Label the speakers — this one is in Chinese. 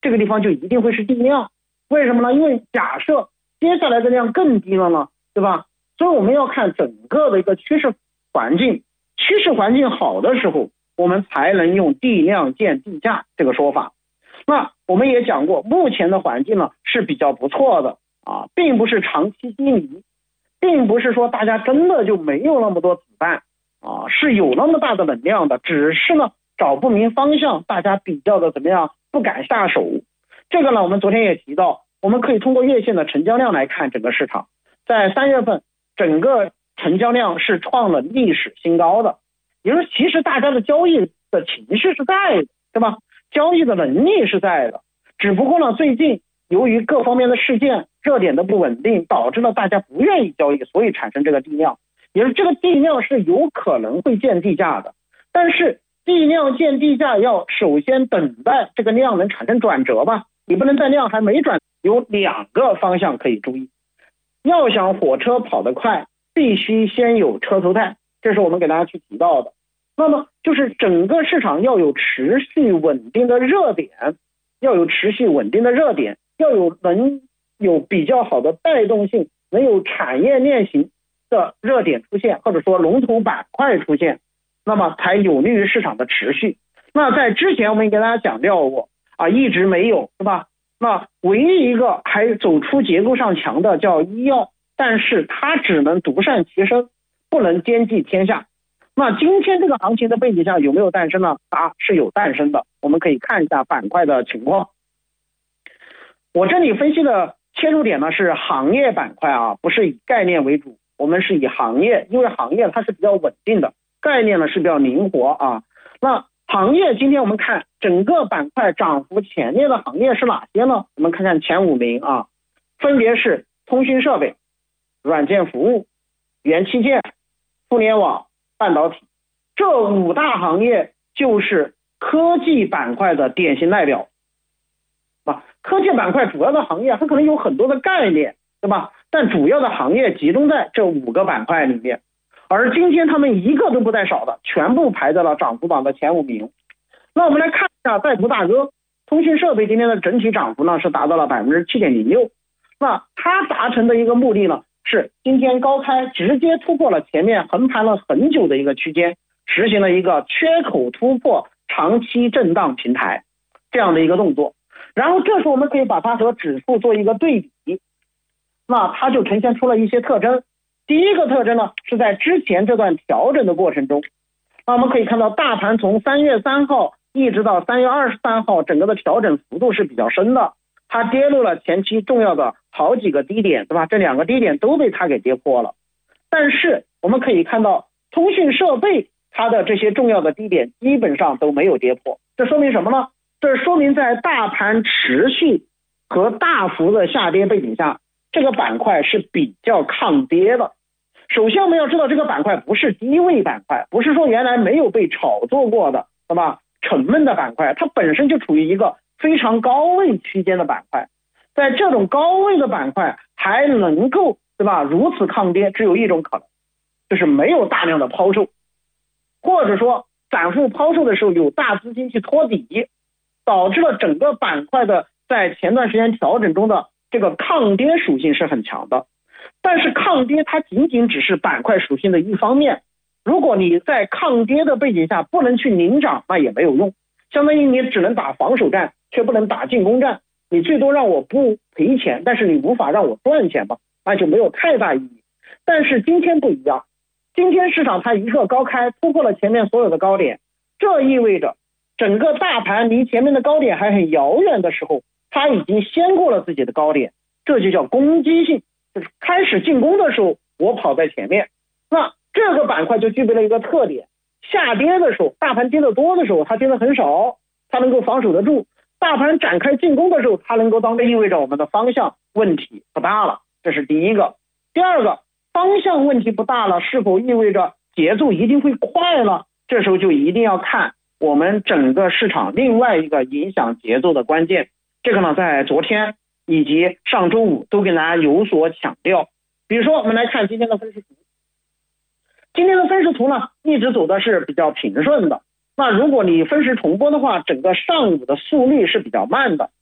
Speaker 1: 这个地方就一定会是地量。为什么呢？因为假设接下来的量更低了呢，对吧？所以我们要看整个的一个趋势环境，趋势环境好的时候，我们才能用地量见地价这个说法。那我们也讲过，目前的环境呢是比较不错的啊，并不是长期低迷，并不是说大家真的就没有那么多子弹啊，是有那么大的能量的，只是呢找不明方向，大家比较的怎么样，不敢下手。这个呢我们昨天也提到，我们可以通过月线的成交量来看整个市场，在3月份整个成交量是创了历史新高的，也就是其实大家的交易的情绪是在的，对吧？交易的能力是在的，只不过呢最近由于各方面的事件热点的不稳定，导致了大家不愿意交易，所以产生这个地量，也就是这个地量是有可能会见地价的。但是地量见地价要首先等待这个量能产生转折吧，你不能在量还没转，有2个方向可以注意。要想火车跑得快，必须先有车头带，这是我们给大家去提到的。那么就是整个市场要有持续稳定的热点，要有能有比较好的带动性，能有产业链型的热点出现，或者说龙头板块出现，那么才有利于市场的持续。那在之前我们给大家讲掉过啊，一直没有，是吧？那唯一一个还走出结构上强的叫医药，但是它只能独善其身，不能兼济天下。那今天这个行情的背景下有没有诞生呢？它是有诞生的，我们可以看一下板块的情况。我这里分析的切入点呢是行业板块啊，不是以概念为主，我们是以行业，因为行业它是比较稳定的，概念呢是比较灵活啊。那行业今天我们看整个板块涨幅前列的行业是哪些呢？我们看看前5名啊，分别是通讯设备、软件服务、元器件、互联网、半导体，这5大行业就是科技板块的典型代表。科技板块主要的行业它可能有很多的概念，对吧？但主要的行业集中在这5个板块里面，而今天他们一个都不带少的，全部排在了涨幅榜的前5名。那我们来看一下带头大哥通讯设备，今天的整体涨幅呢是达到了 7.06%。那它达成的一个目的呢是今天高开直接突破了前面横盘了很久的一个区间，实行了一个缺口突破长期震荡平台这样的一个动作。然后这时候我们可以把它和指数做一个对比，那它就呈现出了一些特征。第一个特征呢是在之前这段调整的过程中，那我们可以看到大盘从3月3号一直到3月23号整个的调整幅度是比较深的，它跌入了前期重要的好几个低点，对吧？这2个低点都被它给跌破了。但是我们可以看到通讯设备它的这些重要的低点基本上都没有跌破，这说明什么呢？这说明在大盘持续和大幅的下跌背景下，这个板块是比较抗跌的。首先我们要知道这个板块不是低位板块，不是说原来没有被炒作过的，对吧？沉闷的板块，它本身就处于一个非常高位区间的板块，在这种高位的板块还能够，对吧，如此抗跌，只有一种可能，就是没有大量的抛售，或者说散户抛售的时候有大资金去托底，导致了整个板块的在前段时间调整中的这个抗跌属性是很强的。但是抗跌它仅仅只是板块属性的一方面，如果你在抗跌的背景下不能去领涨，那也没有用，相当于你只能打防守战却不能打进攻战，你最多让我不赔钱，但是你无法让我赚钱吧，那就没有太大意义。但是今天不一样，今天市场它一个高开突破了前面所有的高点，这意味着整个大盘离前面的高点还很遥远的时候，它已经先过了自己的高点，这就叫攻击性，就是开始进攻的时候我跑在前面。那这个板块就具备了一个特点，下跌的时候大盘跌得多的时候它跌得很少，它能够防守得住，大盘展开进攻的时候它能够当这意味着我们的方向问题不大了，这是第一个。第二个，方向问题不大了，是否意味着节奏一定会快了？这时候就一定要看我们整个市场另外一个影响节奏的关键，这个呢在昨天以及上周五都跟大家有所强调。比如说我们来看今天的分时图，今天的分时图呢一直走的是比较平顺的，那如果你分时重播的话，整个上午的速率是比较慢的，